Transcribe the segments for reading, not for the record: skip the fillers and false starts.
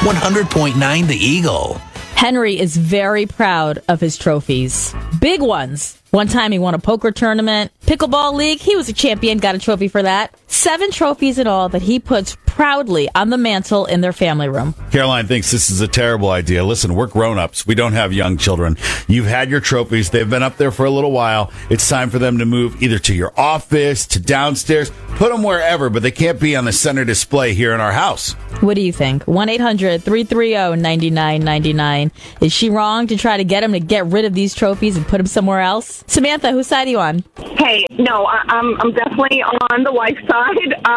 100.9 The Eagle. Henry is very proud of his trophies. Big ones. One time he won a poker tournament. Pickleball league, he was a champion, got a trophy for that. 7 trophies in all that he puts proudly on the mantle in their family room. Caroline thinks this is a terrible idea. Listen, we're grown-ups. We don't have young children. You've had your trophies. They've been up there for a little while. It's time for them to move either to your office, to downstairs. Put them wherever, but they can't be on the center display here in our house. What do you think? 1-800-330-9999. Is she wrong to try to get him to get rid of these trophies and put them somewhere else? Samantha, whose side are you on? Hey, no, I'm definitely on the wife's side.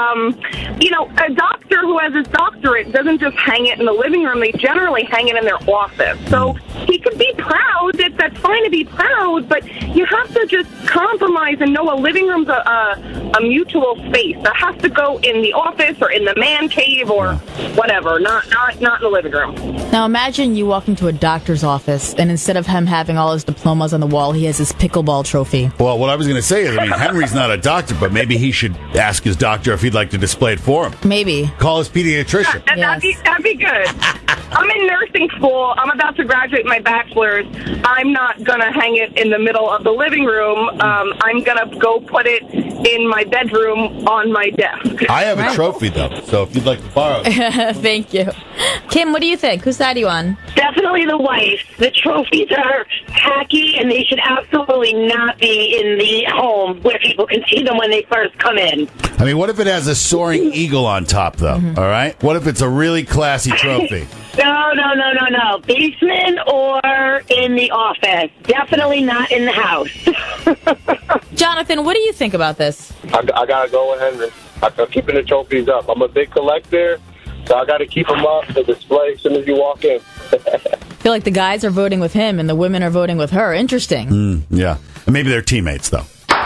A doctor who has his doctorate doesn't just hang it in the living room. They generally hang it in their office. So he could be proud. That's fine to be proud, but you have to just compromise and know a living room's a mutual space. That has to go in the office or in the man cave or whatever, not in the living room. Now imagine you walk into a doctor's office, and instead of him having all his diplomas on the wall, he has his pickleball trophy. Well, what I was going to say is, Henry's not a doctor, but maybe he should ask his doctor if he'd like to display it for him. Maybe. Call his pediatrician. That'd be good. I'm in nursing school. I'm about to graduate my bachelor's. I'm not going to hang it in the middle of the living room. I'm going to go put it in my bedroom on my desk. I have a trophy, though, so if you'd like to borrow it. Thank you. Kim, what do you think? Whose side are you on? Definitely the wife. The trophies are tacky, and they should absolutely not be in the home where people can see them when they first come in. What if it has a soaring eagle on top, though? All right? What if it's a really classy trophy? No. Basement or in the office. Definitely not in the house. Jonathan, what do you think about this? I got to go with Henry. I'm keeping the trophies up. I'm a big collector, so I got to keep them up to display as soon as you walk in. I feel like the guys are voting with him and the women are voting with her. Interesting. Yeah. And maybe they're teammates, though.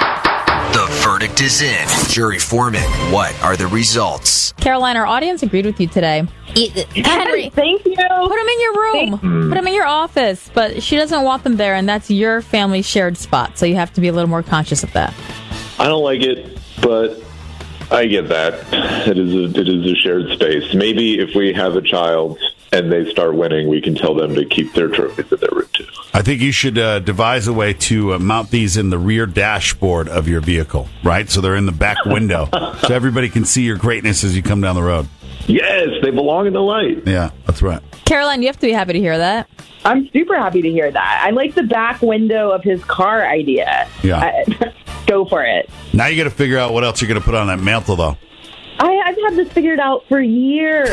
The verdict is in. Jury foreman, what are the results? Caroline, our audience agreed with you today. Henry, thank you. Put them in your room. Put them in your office. But she doesn't want them there, and that's your family's shared spot. So you have to be a little more conscious of that. I don't like it, but I get that. It is a shared space. Maybe if we have a child and they start winning, we can tell them to keep their trophies in their room, too. I think you should devise a way to mount these in the rear dashboard of your vehicle, right? So they're in the back window, so everybody can see your greatness as you come down the road. Yes, they belong in the light. Yeah, that's right. Caroline, you have to be happy to hear that. I'm super happy to hear that. I like the back window of his car idea. Yeah. Go for it. Now you got to figure out what else you're going to put on that mantle, though. I've had this figured out for years.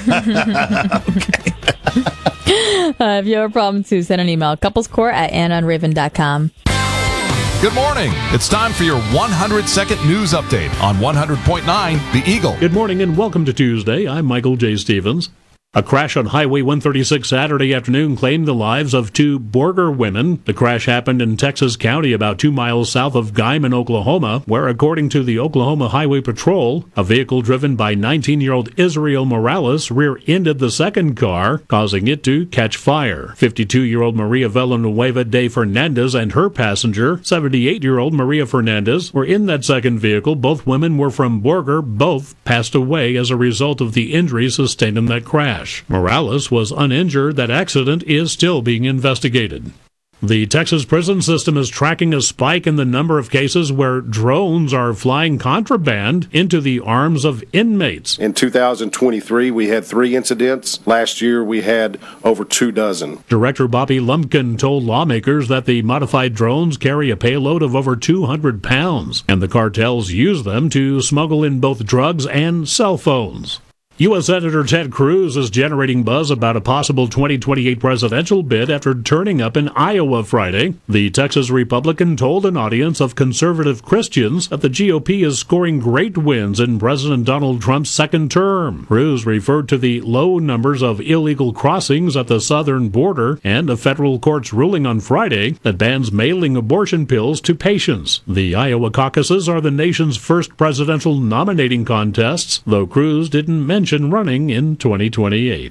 If you have a problem, too, send an email. couplescourt@AnnaandRaven.com. Good morning. It's time for your 100-second news update on 100.9 The Eagle. Good morning and welcome to Tuesday. I'm Michael J. Stevens. A crash on Highway 136 Saturday afternoon claimed the lives of 2 Borger women. The crash happened in Texas County about 2 miles south of Guymon, Oklahoma, where, according to the Oklahoma Highway Patrol, a vehicle driven by 19-year-old Israel Morales rear-ended the second car, causing it to catch fire. 52-year-old Maria Villanueva de Fernandez and her passenger, 78-year-old Maria Fernandez, were in that second vehicle. Both women were from Borger. Both passed away as a result of the injuries sustained in that crash. Morales was uninjured. That accident is still being investigated. The Texas prison system is tracking a spike in the number of cases where drones are flying contraband into the arms of inmates. In 2023, we had 3 incidents. Last year, we had over 2 dozen. Director Bobby Lumpkin told lawmakers that the modified drones carry a payload of over 200 pounds, and the cartels use them to smuggle in both drugs and cell phones. U.S. Senator Ted Cruz is generating buzz about a possible 2028 presidential bid after turning up in Iowa Friday. The Texas Republican told an audience of conservative Christians that the GOP is scoring great wins in President Donald Trump's second term. Cruz referred to the low numbers of illegal crossings at the southern border and a federal court's ruling on Friday that bans mailing abortion pills to patients. The Iowa caucuses are the nation's first presidential nominating contests, though Cruz didn't mention running in 2028.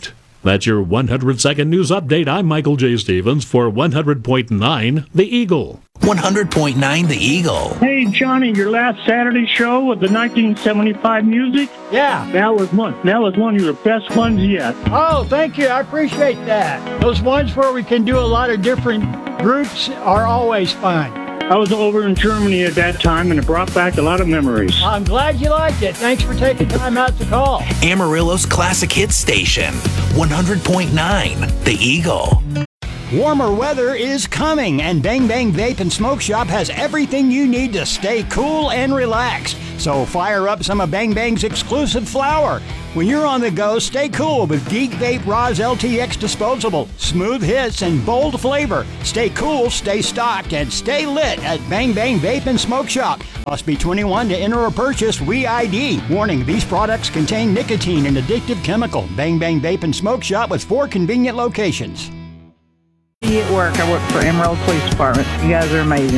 That's your 100-second news update. I'm Michael J. Stevens for 100.9 The Eagle. 100.9 The Eagle. Hey, Johnny, your last Saturday show with the 1975 music? Yeah. That was one of your best ones yet. Oh, thank you. I appreciate that. Those ones where we can do a lot of different groups are always fun. I was over in Germany at that time, and it brought back a lot of memories. I'm glad you liked it. Thanks for taking time out to call. Amarillo's classic hit station, 100.9 The Eagle. Warmer weather is coming, and Bang Bang Vape and Smoke Shop has everything you need to stay cool and relax. So fire up some of Bang Bang's exclusive flower. When you're on the go, stay cool with Geek Vape Roz LTX Disposable. Smooth hits and bold flavor. Stay cool, stay stocked, and stay lit at Bang Bang Vape and Smoke Shop. Must be 21 to enter or purchase. Re-ID. Warning, these products contain nicotine and addictive chemical. Bang Bang Vape and Smoke Shop with 4 convenient locations. At work, I work for Emerald Police Department. You guys are amazing.